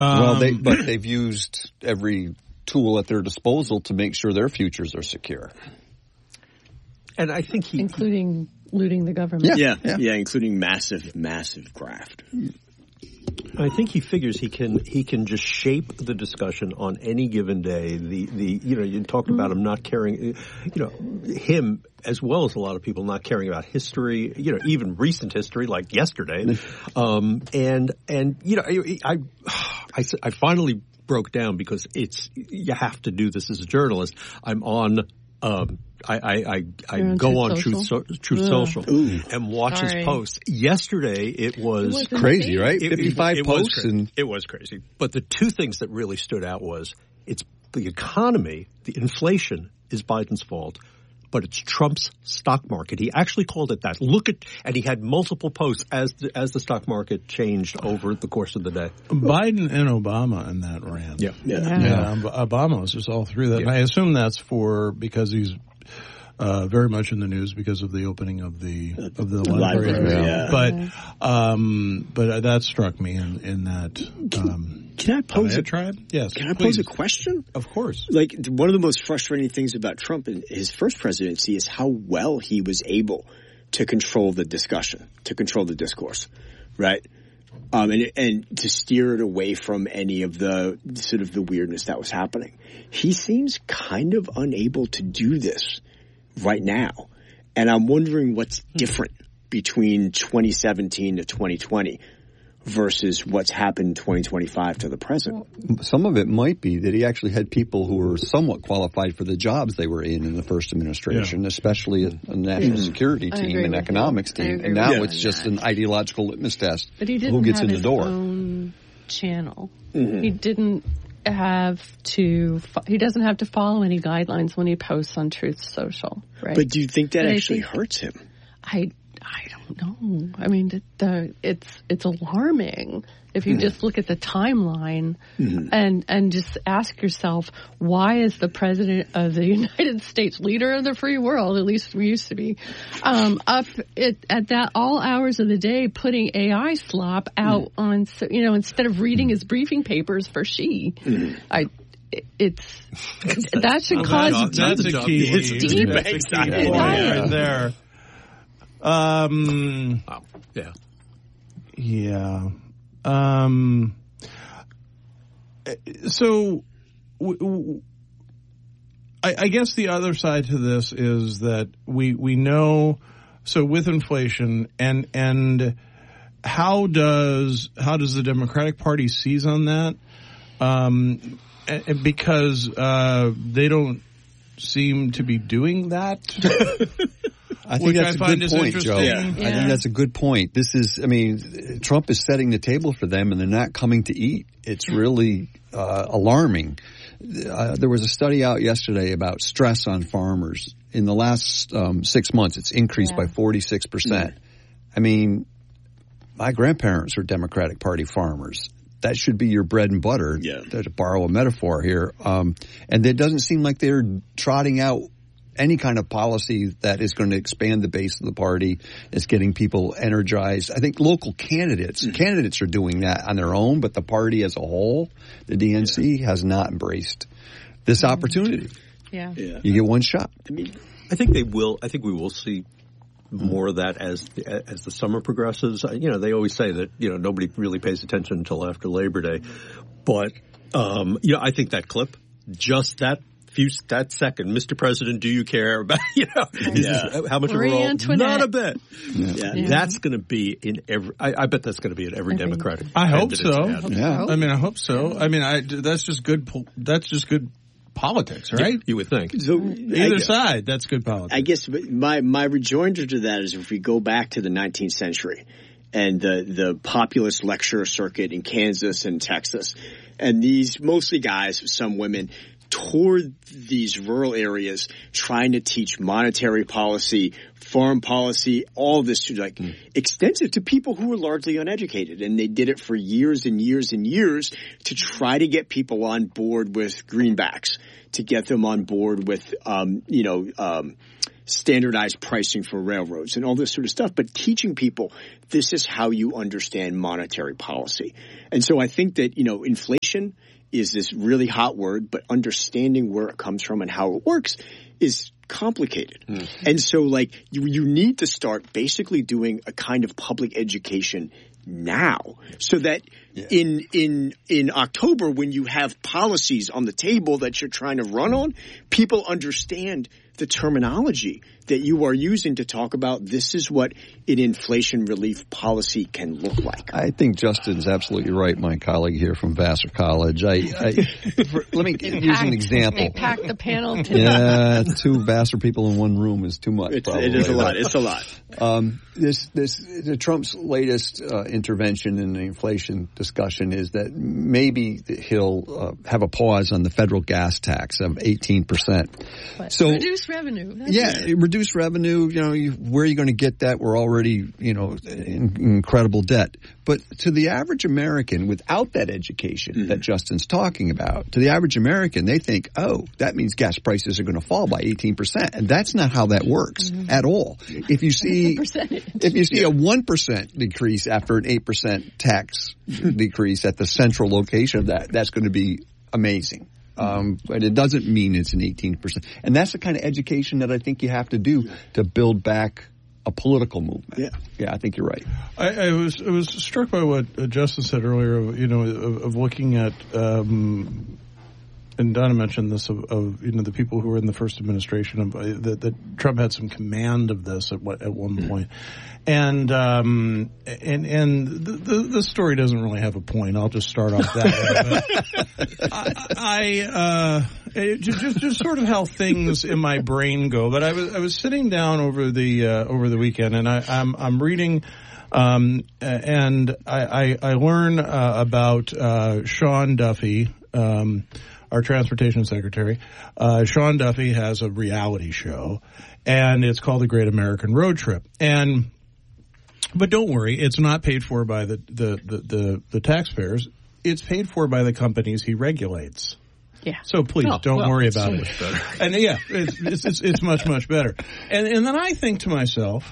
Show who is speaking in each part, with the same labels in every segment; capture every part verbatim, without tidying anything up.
Speaker 1: Um,
Speaker 2: well, they but they've used every tool at their disposal to make sure their futures are secure.
Speaker 3: And I think he...
Speaker 4: Including looting the government.
Speaker 5: Yeah, yeah, yeah including massive, massive graft.
Speaker 3: I think he figures he can he can just shape the discussion on any given day. The the you know you talked about him not caring, you know, him as well as a lot of people not caring about history, you know, even recent history like yesterday, um, and and you know I, I I I finally broke down because it's you have to do this as a journalist. I'm on. Um, I, I, I, I go on Truth Social, Truth Social and watch
Speaker 4: Sorry.
Speaker 3: his posts. Yesterday, it was
Speaker 4: It
Speaker 2: crazy, right?
Speaker 3: It,
Speaker 2: fifty-five
Speaker 3: it, it
Speaker 2: posts.
Speaker 3: Was
Speaker 2: and
Speaker 3: it was crazy. But the two things that really stood out was it's the economy, the inflation is Biden's fault, but it's Trump's stock market. He actually called it that. Look at, and he had multiple posts as the, as the stock market changed over the course of the day.
Speaker 1: Biden and Obama in that ran.
Speaker 3: Yeah.
Speaker 5: Yeah.
Speaker 4: Yeah.
Speaker 1: Yeah, Obama was just all through that.
Speaker 3: Yeah.
Speaker 1: And I assume that's for because he's uh, very much in the news because of the opening of the of the library.
Speaker 5: library, yeah.
Speaker 1: But um, but that struck me in in that. Um,
Speaker 5: Can I pose a
Speaker 1: tribe? Yes.
Speaker 5: Can I
Speaker 1: please.
Speaker 5: pose a question?
Speaker 1: Of course.
Speaker 5: Like, one of the most frustrating things about Trump in his first presidency is how well he was able to control the discussion, to control the discourse, right? Um, and, and to steer it away from any of the sort of the weirdness that was happening. He seems kind of unable to do this right now. And I'm wondering what's different between twenty seventeen to twenty twenty. Versus what's happened in twenty twenty-five to the present.
Speaker 2: some of it might be that he actually had people who were somewhat qualified for the jobs they were in in the first administration, yeah. especially a, a national
Speaker 4: yeah.
Speaker 2: security team and economics
Speaker 4: you.
Speaker 2: team. And now
Speaker 4: you.
Speaker 2: it's just an ideological litmus test.
Speaker 4: But he didn't
Speaker 2: who gets
Speaker 4: have
Speaker 2: in the
Speaker 4: his
Speaker 2: door.
Speaker 4: own channel.
Speaker 5: Mm-hmm.
Speaker 4: He didn't have to. He doesn't have to follow any guidelines when he posts on Truth Social, right?
Speaker 5: But do you think that
Speaker 4: but
Speaker 5: actually
Speaker 4: think,
Speaker 5: hurts him?
Speaker 4: I. I don't know. I mean, the, the, it's it's alarming if you mm-hmm. just look at the timeline mm-hmm. and and just ask yourself, why is the president of the United States, leader of the free world, at least we used to be, um, up at, at that all hours of the day putting A I slop out mm-hmm. on, you know, instead of reading his briefing papers for she. Mm-hmm. I. It's that should
Speaker 1: well,
Speaker 4: cause
Speaker 1: that's, that's a key.
Speaker 4: It's deep.
Speaker 1: That's a key point right there. Um.
Speaker 3: Wow. Yeah.
Speaker 1: Yeah. Um. So, w- w- I, I guess the other side to this is that we we know. So with inflation and and how does how does the Democratic Party seize on that? Um, and because uh, they don't seem to be doing that.
Speaker 2: I think
Speaker 1: Which
Speaker 2: that's
Speaker 1: I
Speaker 2: a good point, Joe.
Speaker 5: Yeah.
Speaker 2: I
Speaker 4: Yeah.
Speaker 2: think that's a good point. This is, I mean, Trump is setting the table for them, and they're not coming to eat. It's really uh, alarming. Uh, there was a study out yesterday about stress on farmers. In the last um, six months, it's increased
Speaker 4: Yeah.
Speaker 2: by forty-six percent. I mean, my grandparents were Democratic Party farmers. That should be your bread and butter,
Speaker 5: yeah.
Speaker 2: to borrow a metaphor here. Um, and it doesn't seem like they're trotting out any kind of policy that is going to expand the base of the party, is getting people energized. I think local candidates, mm-hmm. candidates are doing that on their own, but the party as a whole, the D N C, yeah. has not embraced this mm-hmm. opportunity.
Speaker 4: Yeah.
Speaker 5: yeah.
Speaker 2: You get one shot.
Speaker 5: I mean,
Speaker 3: I think they will. I think we will see more of that as the, as the summer progresses. You know, they always say that, you know, nobody really pays attention until after Labor Day. But, um, you know, I think that clip, just that few, that second, Mister President, do you care about, you know, is
Speaker 5: Yeah.
Speaker 3: this, how much
Speaker 4: Marie
Speaker 3: of a role?
Speaker 4: Antoinette.
Speaker 3: Not a bit.
Speaker 5: yeah.
Speaker 4: Yeah.
Speaker 3: That's going to be in every, I, I bet that's going to be in every
Speaker 4: I think-
Speaker 3: Democratic.
Speaker 1: I hope
Speaker 3: candidate's
Speaker 1: so.
Speaker 3: ad.
Speaker 2: Yeah.
Speaker 1: I mean, I hope so. I mean, I, that's just good. po- That's just good politics, right?
Speaker 3: You would think.
Speaker 5: So
Speaker 1: Either
Speaker 5: I,
Speaker 1: side, that's good politics.
Speaker 5: I guess my my rejoinder to that is if we go back to the nineteenth century and the the populist lecture circuit in Kansas and Texas, and these mostly guys, some women, toured these rural areas trying to teach monetary policy, foreign policy, all this to like mm. extensive to people who were largely uneducated. And they did it for years and years and years to try to get people on board with greenbacks, to get them on board with, um, you know, um, standardized pricing for railroads and all this sort of stuff, but teaching people this is how you understand monetary policy. And so I think that, you know, inflation is this really hot word, but understanding where it comes from and how it works is complicated. Mm. And so, like, you, you need to start basically doing a kind of public education now so that yeah. in in in October, when you have policies on the table that you're trying to run on, people understand the terminology that you are using to talk about this is what an inflation relief policy can look like.
Speaker 2: I think Justin's absolutely right, my colleague here from Vassar College. I, I for, let me use
Speaker 4: packed,
Speaker 2: an example.
Speaker 4: They packed the panel today.
Speaker 2: Yeah, two Vassar people in one room is too much.
Speaker 5: It's,
Speaker 2: probably.
Speaker 5: It is a lot. It's a lot.
Speaker 2: Um, this, this, the Trump's latest uh, intervention in the inflation discussion is that maybe he'll uh, have a pause on the federal gas tax of eighteen percent.
Speaker 4: But
Speaker 2: so
Speaker 4: reduce revenue. That's
Speaker 2: yeah,
Speaker 4: it.
Speaker 2: reduce revenue. You know, you, where are you going to get that? We're already, you know, in incredible debt. But to the average American, without that education mm-hmm. that Justin's talking about, to the average American, they think, oh, that means gas prices are going to fall by eighteen percent, and that's not how that works mm-hmm. at all. If you see If you see yeah. a one percent decrease after an eight percent tax decrease at the central location of that, that's going to be amazing. Um, but it doesn't mean it's an eighteen percent. And that's the kind of education that I think you have to do to build back a political movement.
Speaker 5: Yeah,
Speaker 2: yeah, I think you're right.
Speaker 1: I, I was I was struck by what uh, Justin said earlier, you know, of, of looking at, um, and Donna mentioned this, of, of, you know, the people who were in the first administration, of, uh, that, that Trump had some command of this at what, at one mm-hmm. point. And, um, and, and the, the, the story doesn't really have a point. I'll just start off that way. But I, I, uh, it, just, just sort of how things in my brain go. But I was, I was sitting down over the, uh, over the weekend, and I, I'm, I'm reading, um, and I, I, I learn, uh, about, uh, Sean Duffy, um, our transportation secretary. Uh, Sean Duffy has a reality show, and it's called The Great American Road Trip. And, but don't worry, it's not paid for by the, the, the, the, the taxpayers. It's paid for by the companies he regulates.
Speaker 4: Yeah.
Speaker 1: So please
Speaker 3: oh,
Speaker 1: don't
Speaker 3: well,
Speaker 1: worry about
Speaker 3: so
Speaker 1: it.
Speaker 3: Much better.
Speaker 1: And yeah, it's, it's, it's, it's much, much better. And, and then I think to myself,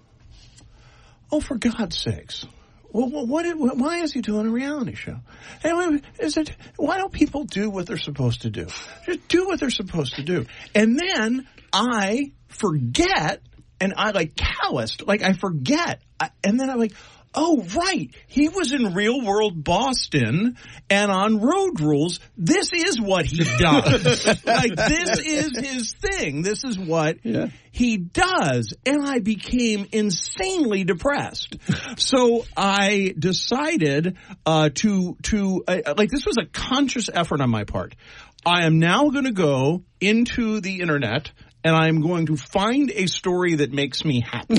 Speaker 1: oh, for God's sakes. Well, what, what, why is he doing a reality show? Anyway, is it, why don't people do what they're supposed to do? Just do what they're supposed to do. And then I forget, and I like calloused, like I forget. I, and then I'm like, oh, right. He was in Real World Boston and on Road Rules. This is what he does. Like, this is his thing. This is what yeah. he does. And I became insanely depressed. So I decided uh, to, to uh, like, this was a conscious effort on my part. I am now going to go into the internet and I'm going to find a story that makes me happy.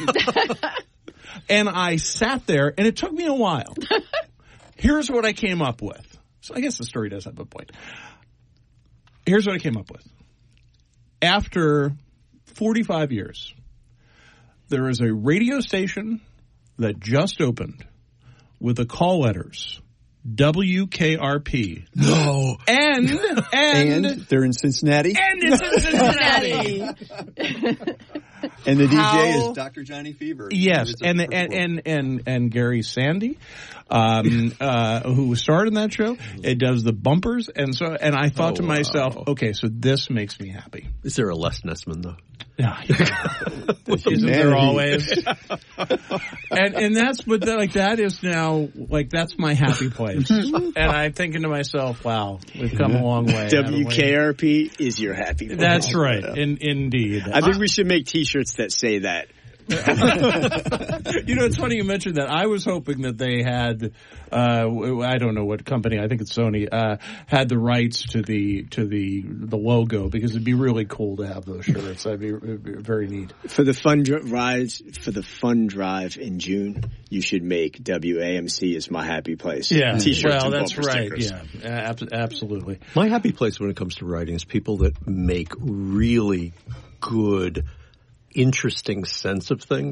Speaker 1: And I sat there, and it took me a while. Here's what I came up with. So I guess the story does have a point. Here's what I came up with. After forty-five years, there is a radio station that just opened with the call letters W K R P.
Speaker 2: No.
Speaker 1: And, and,
Speaker 2: and they're in Cincinnati.
Speaker 1: And it's in Cincinnati.
Speaker 2: And the D J
Speaker 1: How,
Speaker 2: is Doctor Johnny Fever.
Speaker 1: Yes, and, and and and and Gary Sandy, um, uh, who starred in that show. It does the bumpers, and so and I thought oh, to myself, wow. okay, so this makes me happy.
Speaker 3: Is there a Les Nessman though?
Speaker 1: Yeah, isn't there always? and and that's but that, like that is now like that's my happy place. And I'm thinking to myself, wow, we've come a long way.
Speaker 5: W K R P is your happy place.
Speaker 1: That's right, in, indeed.
Speaker 5: I think we should make T-shirts that say that.
Speaker 1: You know, it's funny you mentioned that. I was hoping that they had, uh, I don't know what company, I think it's Sony, uh, had the rights to the to the the logo, because it'd be really cool to have those shirts. That'd be, it'd be very neat.
Speaker 5: For the fun drive, for the fun drive in June, you should make W A M C is my happy place.
Speaker 1: Yeah,
Speaker 5: T-shirts
Speaker 1: well,
Speaker 5: and
Speaker 1: that's
Speaker 5: bumper
Speaker 1: right.
Speaker 5: stickers.
Speaker 1: Yeah, ab- absolutely.
Speaker 3: My happy place when it comes to writing is people that make really good, interesting sense of things.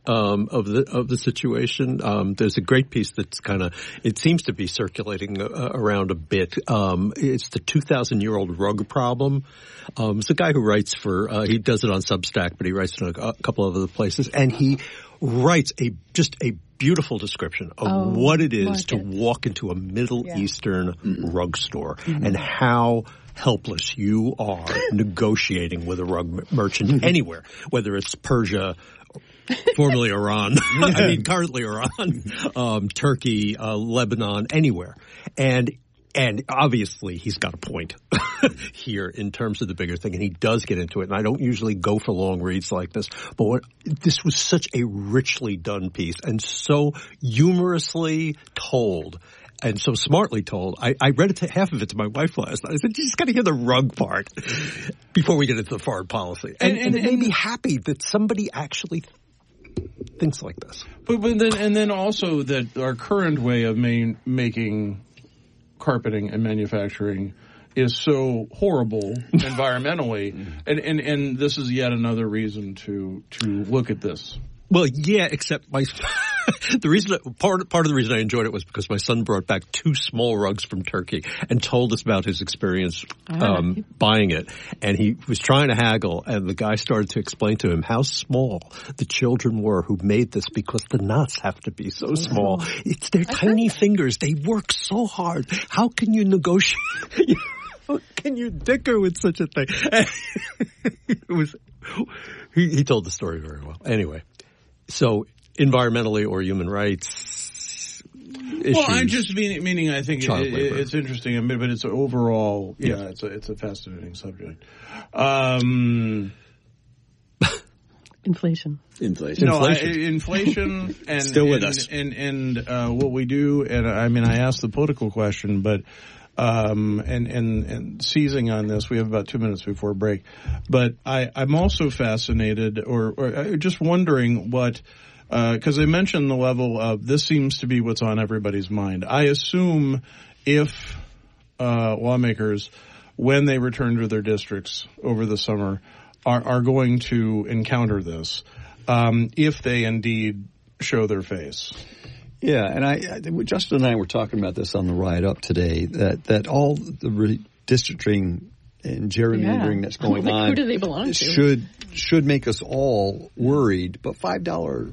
Speaker 3: um, of the of the situation. Um, there's a great piece that's kind of it seems to be circulating uh, around a bit. Um, it's the two thousand year old rug problem. Um, it's a guy who writes for uh, he does it on Substack, but he writes in a, a couple of other places, and he writes a just a beautiful description of
Speaker 4: oh,
Speaker 3: what it is
Speaker 4: market.
Speaker 3: to walk into a Middle
Speaker 4: yeah.
Speaker 3: Eastern mm-hmm. rug store mm-hmm. and how helpless you are negotiating with a rug merchant mm-hmm. anywhere, whether it's Persia, formerly Iran, I mean currently Iran, um, Turkey, uh, Lebanon, anywhere. And And obviously he's got a point here in terms of the bigger thing, and he does get into it. And I don't usually go for long reads like this, but what, this was such a richly done piece and so humorously told and so smartly told. I, I read it to half of it to my wife last night. I said, you just got to hear the rug part before we get into the foreign policy. And, and, and it made me happy that somebody actually thinks like this.
Speaker 1: But, but then, and then also that our current way of main, making carpeting and manufacturing is so horrible environmentally, and, and and this is yet another reason to to look at this.
Speaker 3: Well, yeah, except my the reason part part of the reason I enjoyed it was because my son brought back two small rugs from Turkey and told us about his experience um, buying it, and he was trying to haggle, and the guy started to explain to him how small the children were who made this because the knots have to be so small. It's their tiny fingers; they work so hard. How can you negotiate? How can you dicker with such a thing? It was. He, he told the story very well. Anyway. So, environmentally or human rights issues.
Speaker 1: Well, I'm just meaning, meaning I think it, it, it's interesting, but it's overall, yeah, yeah, it's a it's a fascinating subject. Um,
Speaker 4: inflation.
Speaker 5: Inflation.
Speaker 1: No,
Speaker 5: inflation.
Speaker 1: I, inflation, and
Speaker 5: still with
Speaker 1: and,
Speaker 5: us.
Speaker 1: And and, and uh, what we do, and I mean, I asked the political question, but. Um, and, and, and seizing on this, we have about two minutes before break. But I, I'm also fascinated or, or just wondering what, because uh, I mentioned the level of this seems to be what's on everybody's mind. I assume if uh, lawmakers, when they return to their districts over the summer, are, are going to encounter this, um, if they indeed show their face.
Speaker 2: Yeah, and I, I Justin and I were talking about this on the ride up today, that, that all the redistricting and gerrymandering yeah. that's going
Speaker 4: like,
Speaker 2: on
Speaker 4: who do they belong to?
Speaker 2: should should make us all worried. But five dollar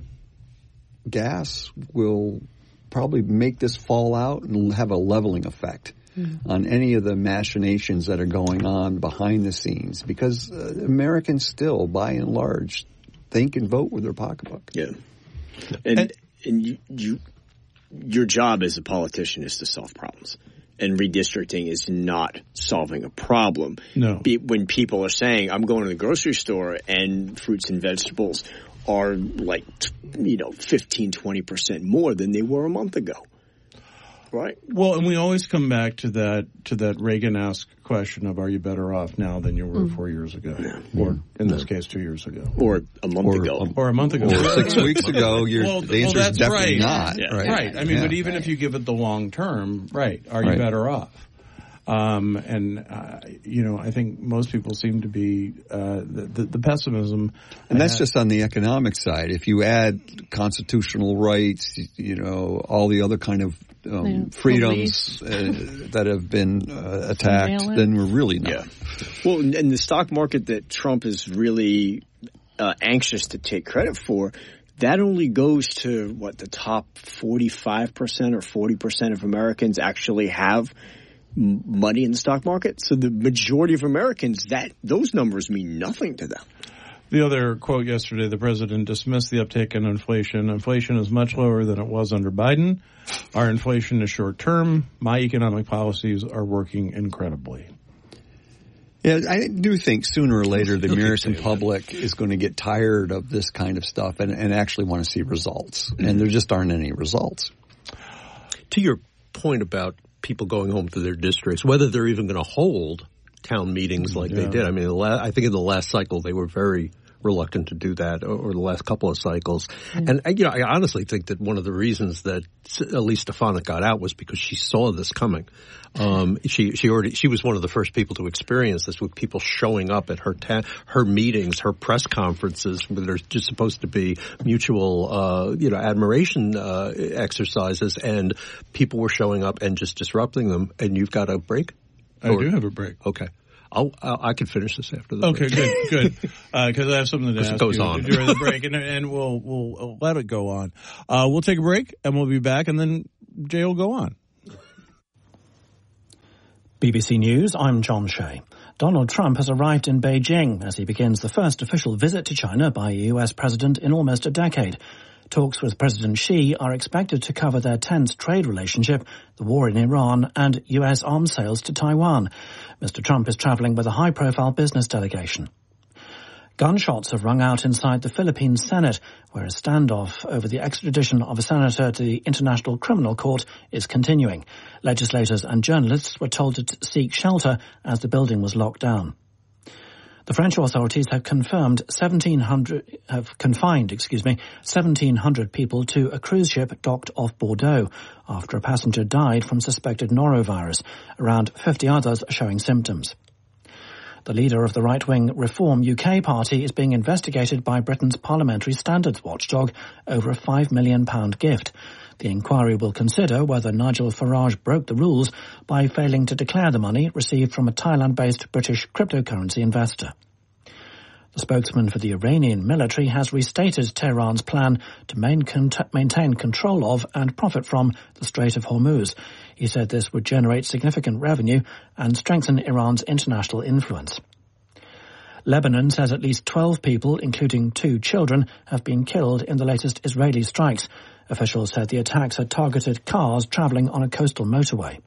Speaker 2: gas will probably make this fall out and have a leveling effect mm-hmm. on any of the machinations that are going on behind the scenes, because uh, Americans still, by and large, think and vote with their pocketbook.
Speaker 5: Yeah, and and, and you. you Your job as a politician is to solve problems, and redistricting is not solving a problem.
Speaker 1: No.
Speaker 5: Be, when people are saying, I'm going to the grocery store and fruits and vegetables are like, you know, fifteen, twenty percent more than they were a month ago. Right.
Speaker 1: Well, and we always come back to that to that Reagan-esque question of, are you better off now than you were mm. four years ago? Yeah. Or, in this case, two years ago.
Speaker 5: Or a month
Speaker 2: or,
Speaker 5: ago.
Speaker 1: Or a month ago.
Speaker 2: Or six weeks ago. You're,
Speaker 1: well,
Speaker 2: the answer
Speaker 1: well,
Speaker 2: is definitely
Speaker 1: right.
Speaker 2: not.
Speaker 1: Yeah.
Speaker 2: Right.
Speaker 1: right. I mean,
Speaker 2: yeah.
Speaker 1: but even
Speaker 2: right.
Speaker 1: if you give it the long term, right, are you
Speaker 2: right.
Speaker 1: better off? Um, and, uh, you know, I think most people seem to be, uh, the, the, the pessimism.
Speaker 2: And that's just on the economic side. If you add constitutional rights, you know, all the other kind of um, yeah. freedoms uh, that have been uh, attacked, then we're really not.
Speaker 5: Yeah. Well, and the stock market that Trump is really uh, anxious to take credit for, that only goes to, what, the top forty-five percent or forty percent of Americans actually have money in the stock market. So the majority of Americans, that those numbers mean nothing to them.
Speaker 1: The other quote yesterday, the president dismissed the uptick in inflation. Inflation is much lower than it was under Biden. Our inflation is short term. My economic policies are working incredibly.
Speaker 2: Yeah, I do think sooner or later the American public is going to get tired of this kind of stuff and, and actually want to see results. Mm-hmm. And there just aren't any results.
Speaker 3: To your point about people going home to their districts, whether they're even going to hold town meetings like yeah. they did. I mean, the la- I think in the last cycle they were very reluctant to do that over the last couple of cycles. Mm-hmm. And, you know, I honestly think that one of the reasons that Elise Stefanik got out was because she saw this coming. Um, she, she already, she was one of the first people to experience this, with people showing up at her, ta- her meetings, her press conferences, where there's just supposed to be mutual, uh, you know, admiration, uh, exercises, and people were showing up and just disrupting them. And you've got a break?
Speaker 1: I
Speaker 3: or,
Speaker 1: do have a break.
Speaker 3: Okay. I'll, I'll, I can finish this after the
Speaker 1: okay,
Speaker 3: break.
Speaker 1: Okay, good, good. Because uh, I have something to ask
Speaker 3: it goes
Speaker 1: you
Speaker 3: on.
Speaker 1: during the break, and, and we'll we'll let it go on. Uh, we'll take a break, and we'll be back, and then Jay will go on.
Speaker 6: B B C News, I'm John Shea. Donald Trump has arrived in Beijing as he begins the first official visit to China by a U S president in almost a decade. Talks with President Xi are expected to cover their tense trade relationship, the war in Iran, and U S arms sales to Taiwan. Mister Trump is travelling with a high-profile business delegation. Gunshots have rung out inside the Philippine Senate, where a standoff over the extradition of a senator to the International Criminal Court is continuing. Legislators and journalists were told to seek shelter as the building was locked down. The French authorities have confirmed seventeen hundred have confined, excuse me, seventeen hundred people to a cruise ship docked off Bordeaux after a passenger died from suspected norovirus. Around fifty others are showing symptoms. The leader of the right-wing Reform U K party is being investigated by Britain's parliamentary standards watchdog over a five million pounds gift. The inquiry will consider whether Nigel Farage broke the rules by failing to declare the money received from a Thailand-based British cryptocurrency investor. The spokesman for the Iranian military has restated Tehran's plan to main con- maintain control of and profit from the Strait of Hormuz. He said this would generate significant revenue and strengthen Iran's international influence. Lebanon says at least twelve people, including two children, have been killed in the latest Israeli strikes. Officials said the attacks had targeted cars travelling on a coastal motorway.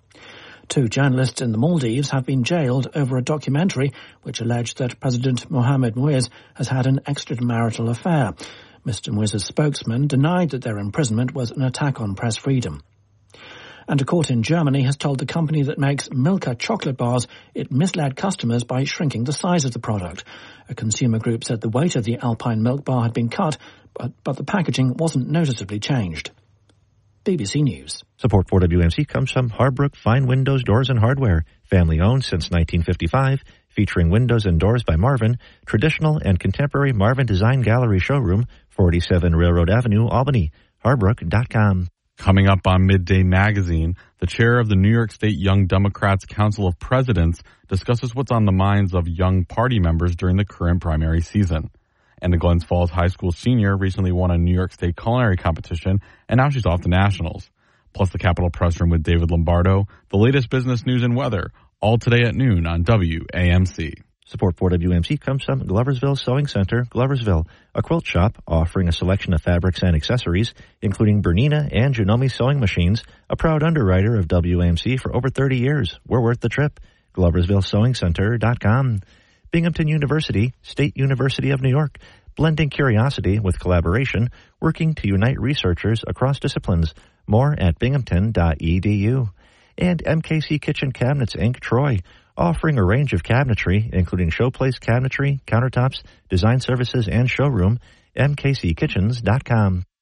Speaker 6: Two journalists in the Maldives have been jailed over a documentary which alleged that President Mohamed Muiz has had an extramarital affair. Mister Muiz's spokesman denied that their imprisonment was an attack on press freedom. And a court in Germany has told the company that makes Milka chocolate bars it misled customers by shrinking the size of the product. A consumer group said the weight of the Alpine milk bar had been cut, but, but the packaging wasn't noticeably changed. B B C News.
Speaker 7: Support for W M C comes from Harbrook Fine Windows, Doors and Hardware. Family owned since nineteen fifty-five, featuring windows and doors by Marvin, traditional and contemporary Marvin Design Gallery showroom, forty-seven Railroad Avenue, Albany. Harbrook dot com.
Speaker 8: Coming up on Midday Magazine, the chair of the New York State Young Democrats Council of Presidents discusses what's on the minds of young party members during the current primary season. And the Glens Falls High School senior recently won a New York State culinary competition, and now she's off to nationals. Plus the Capitol Press Room with David Lombardo, the latest business news and weather, all today at noon on W A M C.
Speaker 7: Support for W M C comes from Gloversville Sewing Center, Gloversville, a quilt shop offering a selection of fabrics and accessories, including Bernina and Janome sewing machines, a proud underwriter of W A M C for over thirty years. We're worth the trip. Gloversville Sewing Center dot com. Binghamton University, State University of New York, blending curiosity with collaboration, working to unite researchers across disciplines. More at binghamton dot e d u. And M K C Kitchen Cabinets, Incorporated, Troy, offering a range of cabinetry, including showplace cabinetry, countertops, design services, and showroom. M K C kitchens dot com.